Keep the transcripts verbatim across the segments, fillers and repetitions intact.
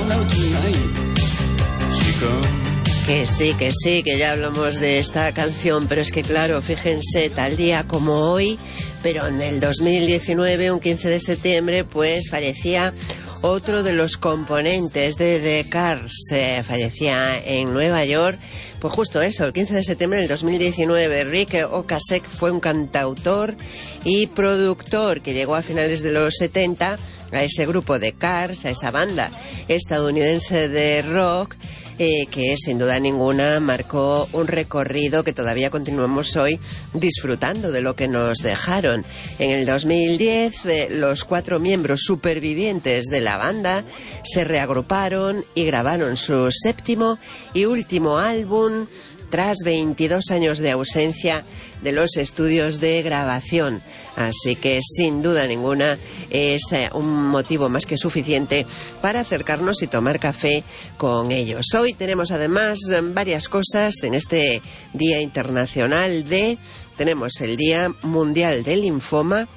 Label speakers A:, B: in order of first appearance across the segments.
A: Que sí, que sí, que ya hablamos de esta canción, pero es que claro, fíjense, tal día como hoy, pero en el dos mil diecinueve, un quince de septiembre, pues fallecía otro de los componentes de The Cars, eh, fallecía en Nueva York. Pues justo eso, el quince de septiembre del dos mil diecinueve, Rick Ocasek fue un cantautor y productor que llegó a finales de los setenta a ese grupo de Cars, a esa banda estadounidense de rock, eh, que sin duda ninguna marcó un recorrido que todavía continuamos hoy disfrutando de lo que nos dejaron. En el dos mil diez, eh, los cuatro miembros supervivientes de la banda se reagruparon y grabaron su séptimo y último álbum tras veintidós años de ausencia de los estudios de grabación. Así que sin duda ninguna es eh, un motivo más que suficiente para acercarnos y tomar café con ellos. Hoy tenemos además varias cosas en este Día Internacional de... Tenemos el Día Mundial del Linfoma,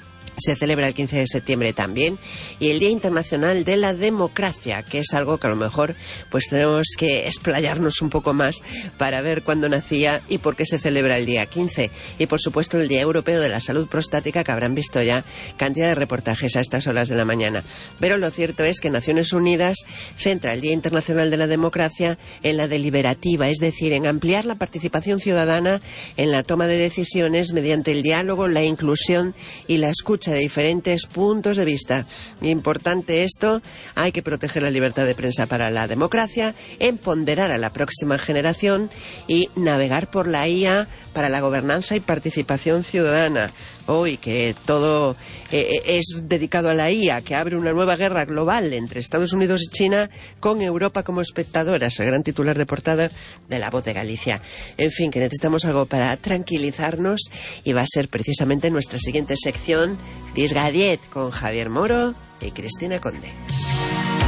A: se celebra el quince de septiembre también, y el Día Internacional de la Democracia, que es algo que a lo mejor pues tenemos que explayarnos un poco más para ver cuándo nacía y por qué se celebra el día quince. Y por supuesto el Día Europeo de la Salud Prostática, que habrán visto ya cantidad de reportajes a estas horas de la mañana. Pero lo cierto es que Naciones Unidas centra el Día Internacional de la Democracia en la deliberativa, es decir, en ampliar la participación ciudadana en la toma de decisiones mediante el diálogo, la inclusión y la escucha de diferentes puntos de vista. Importante esto, hay que proteger la libertad de prensa para la democracia, empoderar a la próxima generación y navegar por la I A para la gobernanza y participación ciudadana. Hoy que todo eh, es dedicado a la I A, que abre una nueva guerra global entre Estados Unidos y China, con Europa como espectadora, es el gran titular de portada de La Voz de Galicia. En fin, que necesitamos algo para tranquilizarnos y va a ser precisamente nuestra siguiente sección, Disgadiet, con Javier Moro y Cristina Conde.